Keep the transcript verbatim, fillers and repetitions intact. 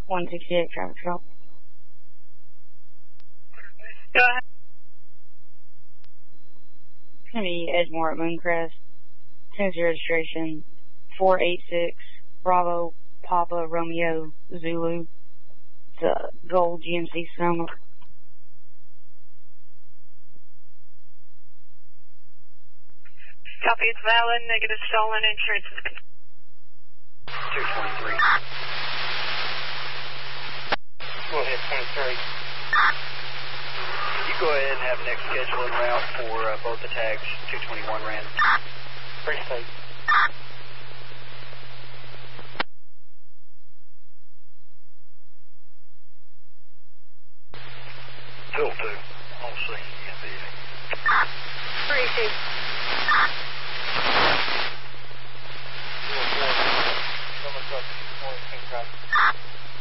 one sixty-eight traffic stop. Go ahead. It's going to be Edgemore at Mooncrest. Tennessee registration four eight six Bravo Papa Romeo Zulu. It's a gold G M C Sonoma. Copy, it's valid. Negative stolen insurance. two twenty-three. Go ahead, twenty-three. You go ahead and have next scheduling route for uh, both the tags. two twenty-one ran. Appreciate it. Phil two. On scene. N B A. Appreciate it. Someone's got